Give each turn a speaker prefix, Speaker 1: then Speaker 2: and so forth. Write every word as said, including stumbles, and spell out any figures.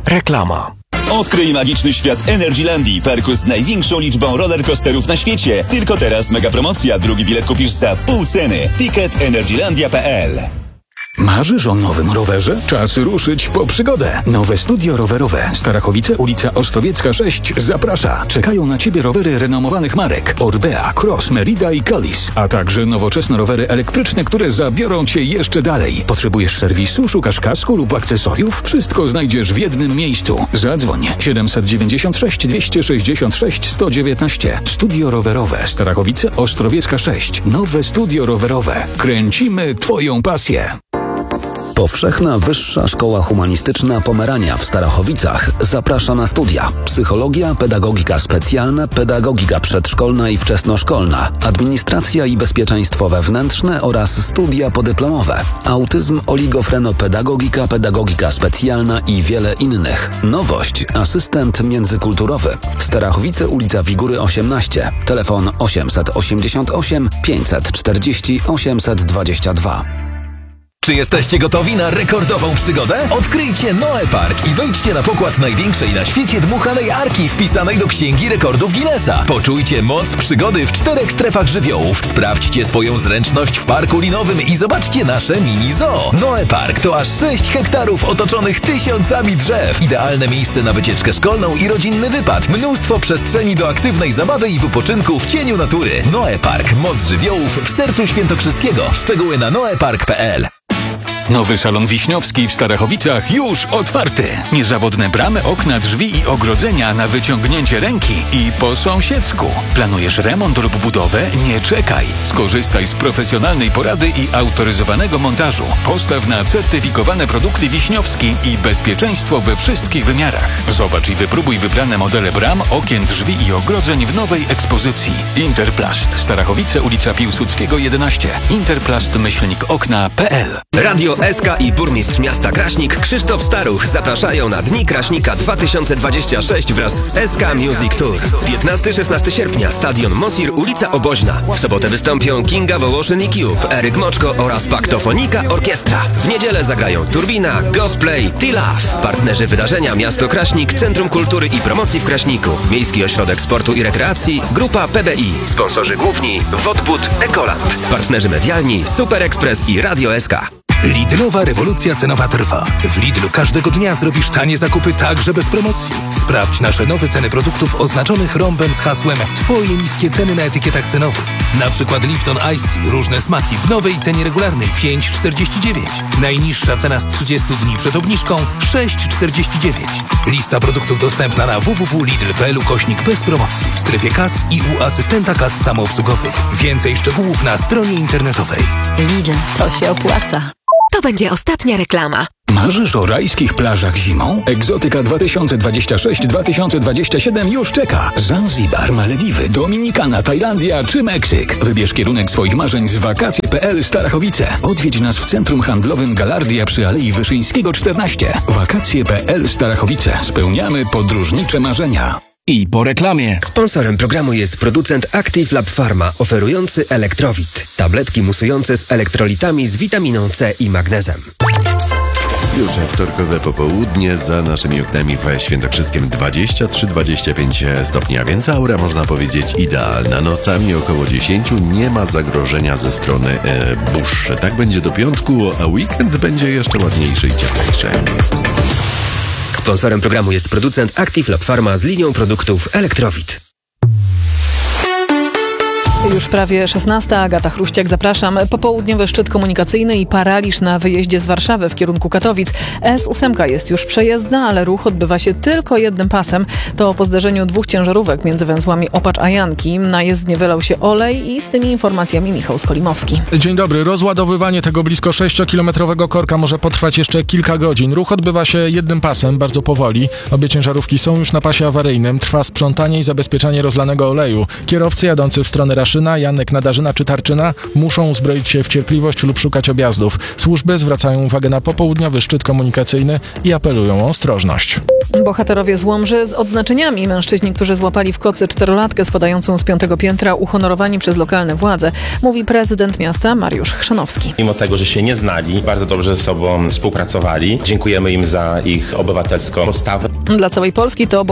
Speaker 1: Reklama.
Speaker 2: Odkryj magiczny świat Energylandii, parku z największą liczbą rollercoasterów na świecie. Tylko teraz mega promocja, drugi bilet kupisz za pół ceny. Ticket energylandia kropka p l.
Speaker 3: Marzysz o nowym rowerze? Czas ruszyć po przygodę. Nowe studio rowerowe Starachowice, ulica Ostrowiecka sześć zaprasza. Czekają na Ciebie rowery renomowanych marek Orbea, Cross, Merida i Collis, a także nowoczesne rowery elektryczne, które zabiorą Cię jeszcze dalej. Potrzebujesz serwisu, szukasz kasku lub akcesoriów? Wszystko znajdziesz w jednym miejscu. Zadzwoń siedem dziewięć sześć dwieście sześćdziesiąt sześć sto dziewiętnaście. Studio rowerowe Starachowice, Ostrowiecka sześć. Nowe studio rowerowe. Kręcimy Twoją pasję.
Speaker 4: Powszechna Wyższa Szkoła Humanistyczna Pomerania w Starachowicach zaprasza na studia: psychologia, pedagogika specjalna, pedagogika przedszkolna i wczesnoszkolna, administracja i bezpieczeństwo wewnętrzne oraz studia podyplomowe, autyzm, oligofrenopedagogika, pedagogika specjalna i wiele innych. Nowość: asystent międzykulturowy. Starachowice, ulica Wigury osiemnaście. Telefon osiemset osiemdziesiąt osiem pięćset czterdzieści osiemset dwadzieścia dwa.
Speaker 5: Czy jesteście gotowi na rekordową przygodę? Odkryjcie Noe Park i wejdźcie na pokład największej na świecie dmuchanej arki wpisanej do Księgi Rekordów Guinnessa. Poczujcie moc przygody w czterech strefach żywiołów. Sprawdźcie swoją zręczność w parku linowym i zobaczcie nasze mini zoo. Noe Park to aż sześć hektarów otoczonych tysiącami drzew. Idealne miejsce na wycieczkę szkolną i rodzinny wypad. Mnóstwo przestrzeni do aktywnej zabawy i wypoczynku w cieniu natury. Noe Park. Moc żywiołów w sercu świętokrzyskiego. Szczegóły na noepark kropka p l.
Speaker 3: Nowy salon Wiśniowski w Starachowicach już otwarty. Niezawodne bramy, okna, drzwi i ogrodzenia na wyciągnięcie ręki i po sąsiedzku. Planujesz remont lub budowę? Nie czekaj. Skorzystaj z profesjonalnej porady i autoryzowanego montażu. Postaw na certyfikowane produkty Wiśniowski i bezpieczeństwo we wszystkich wymiarach. Zobacz i wypróbuj wybrane modele bram, okien, drzwi i ogrodzeń w nowej ekspozycji. Interplast. Starachowice, ulica Piłsudskiego jedenaście. interplast myślnik okna kropka p l.
Speaker 6: Radio S K i burmistrz miasta Kraśnik Krzysztof Staruch zapraszają na Dni Kraśnika dwa tysiące dwadzieścia sześć wraz z S K Music Tour. piętnastego do szesnastego sierpnia, Stadion Mosir, ulica Oboźna. W sobotę wystąpią Kinga Wołoszyn i Cube, Eryk Moczko oraz Paktofonika Orkiestra. W niedzielę zagrają Turbina, Gosplay, T-Love. Partnerzy wydarzenia: Miasto Kraśnik, Centrum Kultury i Promocji w Kraśniku, Miejski Ośrodek Sportu i Rekreacji, Grupa P B I. Sponsorzy główni: Wodbud, Ekoland. Partnerzy medialni: Super Express i Radio S K.
Speaker 7: Lidlowa rewolucja cenowa trwa. W Lidlu każdego dnia zrobisz tanie zakupy także bez promocji. Sprawdź nasze nowe ceny produktów oznaczonych rąbem z hasłem Twoje niskie ceny na etykietach cenowych. Na przykład Lipton Iced Tea, różne smaki w nowej cenie regularnej pięć czterdzieści dziewięć. Najniższa cena z trzydziestu dni przed obniżką sześć czterdzieści dziewięć. Lista produktów dostępna na w w w kropka lidl kropka p l ukośnik bez promocji w strefie kas i u asystenta kas samoobsługowych. Więcej szczegółów na stronie internetowej.
Speaker 8: Lidl, to się opłaca. To będzie ostatnia reklama.
Speaker 3: Marzysz o rajskich plażach zimą? Egzotyka dwa tysiące dwadzieścia sześć dwa tysiące dwadzieścia siedem już czeka. Zanzibar, Malediwy, Dominikana, Tajlandia czy Meksyk. Wybierz kierunek swoich marzeń z wakacje kropka p l Starachowice. Odwiedź nas w centrum handlowym Galardia przy Alei Wyszyńskiego czternaście. wakacje kropka p l Starachowice. Spełniamy podróżnicze marzenia.
Speaker 1: I po reklamie.
Speaker 6: Sponsorem programu jest producent Active Lab Pharma, oferujący Elektrowit. Tabletki musujące z elektrolitami z witaminą C i magnezem.
Speaker 9: Już wtorkowe popołudnie, za naszymi oknami w Świętokrzyskiem dwadzieścia trzy dwadzieścia pięć stopni, a więc aura, można powiedzieć, idealna. Nocami około dziesięć, nie ma zagrożenia ze strony e, burz. Tak będzie do piątku, a weekend będzie jeszcze ładniejszy i cieplejszy.
Speaker 6: Sponsorem programu jest producent Active Lab Pharma z linią produktów Elektrowit.
Speaker 10: Już prawie szesnasta. Agata Chruściak, zapraszam. Popołudniowy szczyt komunikacyjny i paraliż na wyjeździe z Warszawy w kierunku Katowic. S osiem jest już przejezdna, ale ruch odbywa się tylko jednym pasem. To po zderzeniu dwóch ciężarówek między węzłami Opacz a Janki. Na jezdnię wylał się olej i z tymi informacjami Michał Skolimowski.
Speaker 11: Dzień dobry. Rozładowywanie tego blisko sześciokilometrowego korka może potrwać jeszcze kilka godzin. Ruch odbywa się jednym pasem, bardzo powoli. Obie ciężarówki są już na pasie awaryjnym. Trwa sprzątanie i zabezpieczanie rozlanego oleju. Kierowcy jadący w stronę Raszyckiej Jaszyna, Janek Nadarzyna czy Tarczyna muszą uzbroić się w cierpliwość lub szukać objazdów. Służby zwracają uwagę na popołudniowy szczyt komunikacyjny i apelują o ostrożność.
Speaker 10: Bohaterowie z Łomży z odznaczeniami. Mężczyźni, którzy złapali w kocy czterolatkę spadającą z piątego piętra, uhonorowani przez lokalne władze, mówi prezydent miasta Mariusz Chrzanowski.
Speaker 1: Mimo tego, że się nie znali, bardzo dobrze ze sobą współpracowali. Dziękujemy im za ich obywatelską postawę.
Speaker 10: Dla całej Polski to